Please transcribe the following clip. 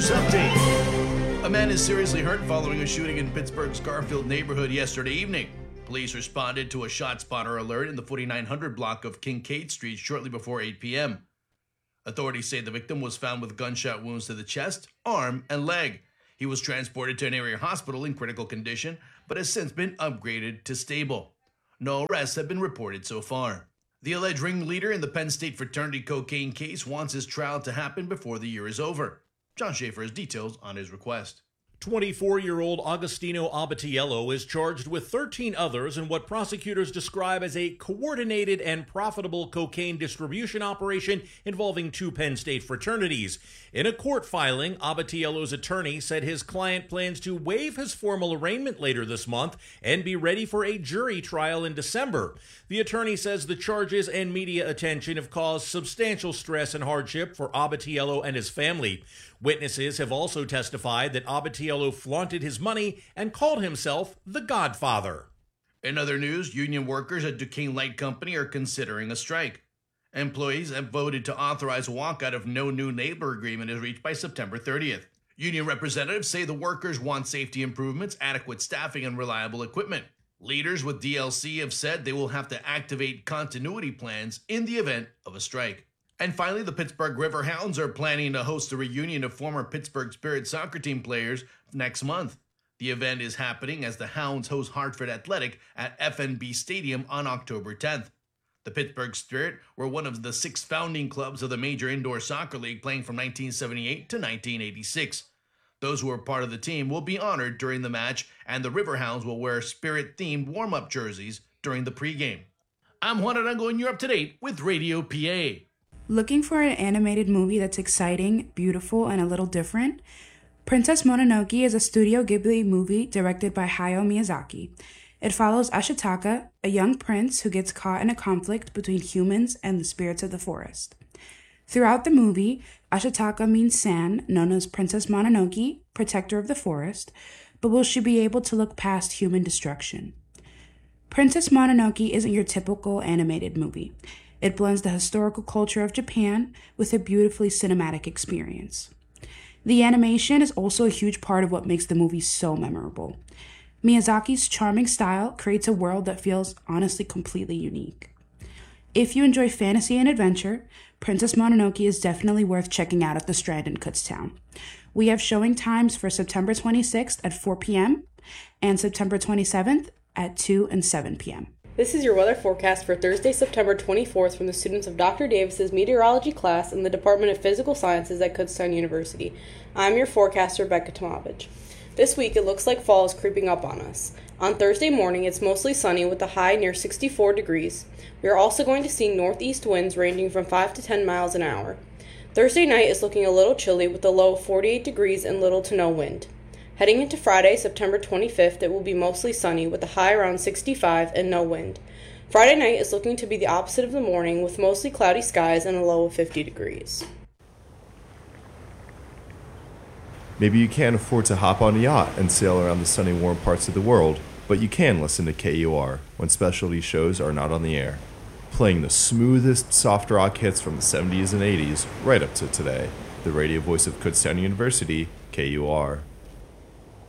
News update. A man is seriously hurt following a shooting in Pittsburgh's Garfield neighborhood yesterday evening. Police responded to a ShotSpotter alert in the 4900 block of Kincaid Street shortly before 8 p.m. Authorities say the victim was found with gunshot wounds to the chest, arm, and leg. He was transported to an area hospital in critical condition, but has since been upgraded to stable. No arrests have been reported so far. The alleged ringleader in the Penn State fraternity cocaine case wants his trial to happen before the year is over. John Schaefer has details on his request. 24-year-old Agostino Abatiello is charged with 13 others in what prosecutors describe as a coordinated and profitable cocaine distribution operation involving two Penn State fraternities. In a court filing, Abatiello's attorney said his client plans to waive his formal arraignment later this month and be ready for a jury trial in December. The attorney says the charges and media attention have caused substantial stress and hardship for Abatiello and his family. Witnesses have also testified that Abatiello flaunted his money and called himself the Godfather. In other news, union workers at Duquesne Light Company are considering a strike. Employees have voted to authorize a walkout if no new labor agreement is reached by September 30th. Union representatives say the workers want safety improvements, adequate staffing, and reliable equipment. Leaders with DLC have said they will have to activate continuity plans in the event of a strike. And finally, the Pittsburgh Riverhounds are planning to host a reunion of former Pittsburgh Spirit soccer team players next month. The event is happening as the Hounds host Hartford Athletic at FNB Stadium on October 10th. The Pittsburgh Spirit were one of the 6 founding clubs of the Major Indoor Soccer League, playing from 1978 to 1986. Those who were part of the team will be honored during the match, and the Riverhounds will wear Spirit-themed warm-up jerseys during the pregame. I'm Juan Arango, and you're up to date with Radio PA. Looking for an animated movie that's exciting, beautiful, and a little different? Princess Mononoke is a Studio Ghibli movie directed by Hayao Miyazaki. It follows Ashitaka, a young prince who gets caught in a conflict between humans and the spirits of the forest. Throughout the movie, Ashitaka means San, known as Princess Mononoke, protector of the forest, but will she be able to look past human destruction? Princess Mononoke isn't your typical animated movie. It blends the historical culture of Japan with a beautifully cinematic experience. The animation is also a huge part of what makes the movie so memorable. Miyazaki's charming style creates a world that feels honestly completely unique. If you enjoy fantasy and adventure, Princess Mononoke is definitely worth checking out at the Strand in Kutztown. We have showing times for September 26th at 4 p.m. and September 27th at 2 and 7 p.m. This is your weather forecast for Thursday, September 24th from the students of Dr. Davis's meteorology class in the Department of Physical Sciences at Kutztown University. I'm your forecaster, Rebecca Tomovich. This week, it looks like fall is creeping up on us. On Thursday morning, it's mostly sunny with a high near 64 degrees. We are also going to see northeast winds ranging from 5 to 10 miles an hour. Thursday night is looking a little chilly with a low of 48 degrees and little to no wind. Heading into Friday, September 25th, it will be mostly sunny with a high around 65 and no wind. Friday night is looking to be the opposite of the morning with mostly cloudy skies and a low of 50 degrees. Maybe you can't afford to hop on a yacht and sail around the sunny, warm parts of the world, but you can listen to KUR when specialty shows are not on the air. Playing the smoothest soft rock hits from the 70s and 80s right up to today. The radio voice of Kutztown University, KUR.